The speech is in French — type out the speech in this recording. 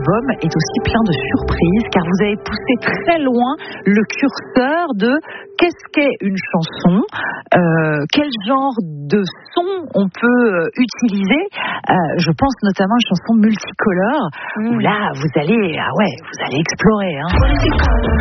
album est aussi plein de surprises car vous avez poussé très loin le curseur de qu'est-ce qu'est une chanson, quel genre de son on peut utiliser. Je pense notamment à une chanson multicolore où là vous allez explorer.